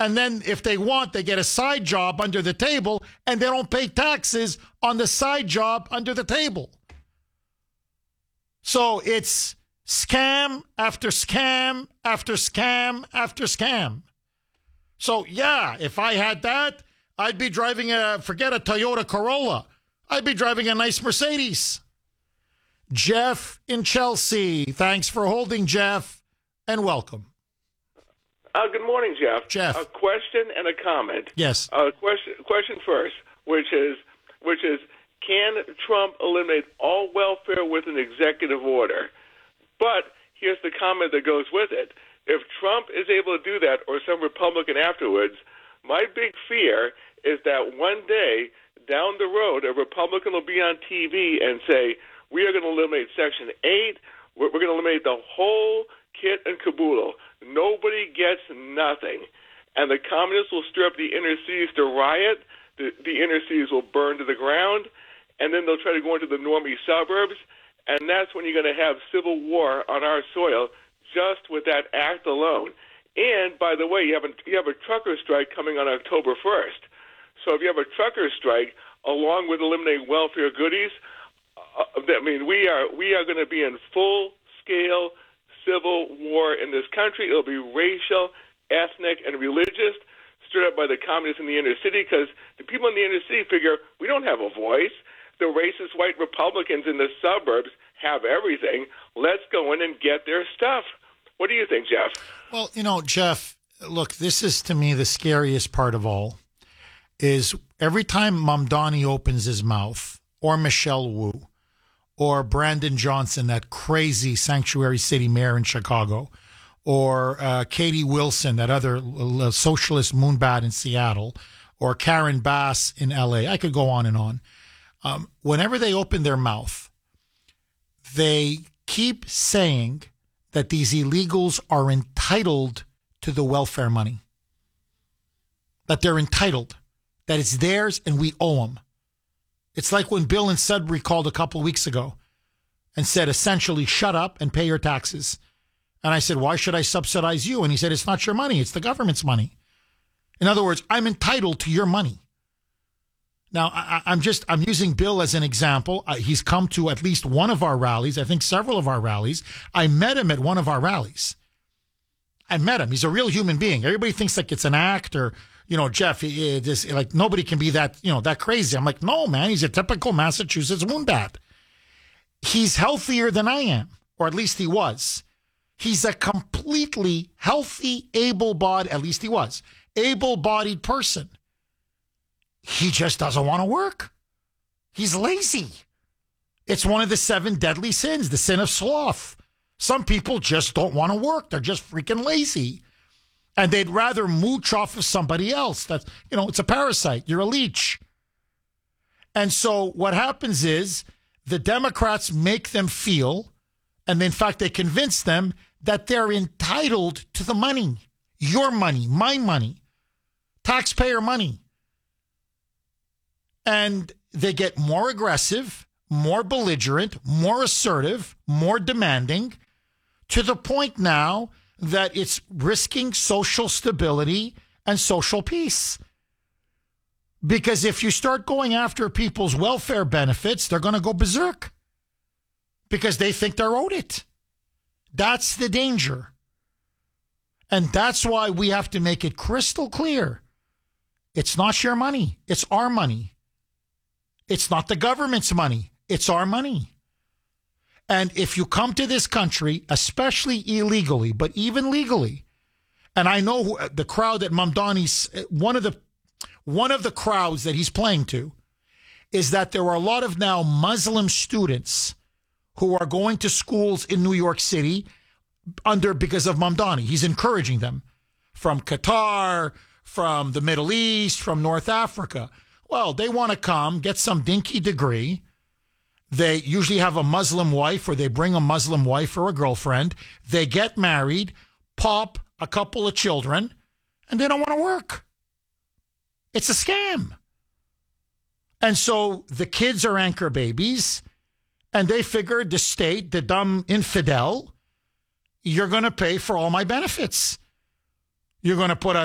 And then if they want, they get a side job under the table and they don't pay taxes on the side job under the table. So it's scam after scam after scam after scam. So yeah, if I had that, I'd be driving forget a Toyota Corolla. I'd be driving a nice Mercedes. Jeff in Chelsea. Thanks for holding, Jeff, and welcome. Good morning, Jeff. Jeff. A question and a comment. Yes. Question first, which is, can Trump eliminate all welfare with an executive order? But here's the comment that goes with it. If Trump is able to do that, or some Republican afterwards, my big fear is that one day down the road, a Republican will be on TV and say, we are going to eliminate Section 8. We're going to eliminate the whole kit and caboodle. Nobody gets nothing. And the communists will stir up the inner cities to riot. The inner cities will burn to the ground. And then they'll try to go into the normie suburbs. And that's when you're going to have civil war on our soil just with that act alone. And, by the way, you have a trucker strike coming on October 1st. So if you have a trucker strike along with eliminating welfare goodies, we are going to be in full-scale civil war in this country. It'll be racial, ethnic, and religious, stirred up by the communists in the inner city, because the people in the inner city figure we don't have a voice. The racist white Republicans in the suburbs have everything. Let's go in and get their stuff. What do you think, Jeff? Well, Jeff, look, this is to me the scariest part of all, is every time Mamdani opens his mouth, or Michelle Wu, or Brandon Johnson, that crazy sanctuary city mayor in Chicago, or Katie Wilson, that other socialist moonbat in Seattle, or Karen Bass in L.A. I could go on and on. Whenever they open their mouth, they keep saying that these illegals are entitled to the welfare money, that they're entitled, that it's theirs and we owe them. It's like when Bill and Sudbury called a couple of weeks ago and said, essentially, shut up and pay your taxes. And I said, why should I subsidize you? And he said, it's not your money. It's the government's money. In other words, I'm entitled to your money. Now, I'm using Bill as an example. He's come to at least one of our rallies, I think several of our rallies. I met him at one of our rallies. I met him. He's a real human being. Everybody thinks like it's an act or, Jeff, like nobody can be that, that crazy. I'm like, no, man, he's a typical Massachusetts moonbat. He's healthier than I am, or at least he was. He's a completely healthy, able-bodied, at least he was, able-bodied person. He just doesn't want to work. He's lazy. It's one of the 7 deadly sins, the sin of sloth. Some people just don't want to work. They're just freaking lazy. And they'd rather mooch off of somebody else. That's, it's a parasite. You're a leech. And so what happens is the Democrats make them feel, and in fact, they convince them that they're entitled to the money. Your money, my money, taxpayer money. And they get more aggressive, more belligerent, more assertive, more demanding, to the point now that it's risking social stability and social peace. Because if you start going after people's welfare benefits, they're going to go berserk because they think they're owed it. That's the danger. And that's why we have to make it crystal clear. It's not your money. It's our money. It's not the government's money. It's our money. And if you come to this country, especially illegally, but even legally, and I know the crowd that Mamdani's, one of the crowds that he's playing to, is that there are a lot of now Muslim students who are going to schools in New York City because of Mamdani. He's encouraging them from Qatar, from the Middle East, from North Africa. Well, they want to come, get some dinky degree. They usually have a Muslim wife, or they bring a Muslim wife or a girlfriend. They get married, pop a couple of children, and they don't want to work. It's a scam. And so the kids are anchor babies, and they figured the state, the dumb infidel, you're going to pay for all my benefits. You're going to put a